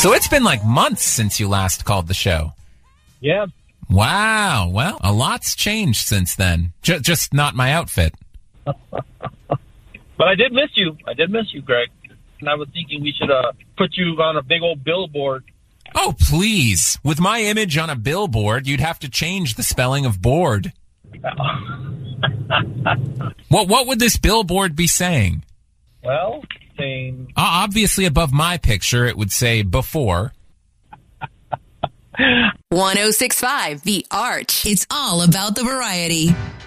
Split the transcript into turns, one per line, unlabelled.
So it's been like months since you last called the show.
Yeah.
Wow. Well, a lot's changed since then. Just not my outfit.
But I did miss you. Greg. And I was thinking we should put you on a big old billboard.
Oh, please. With my image on a billboard, you'd have to change the spelling of board. What would this billboard be saying?
Well, saying...
Obviously above my picture, it would say before.
106.5 The Arch. It's all about the variety.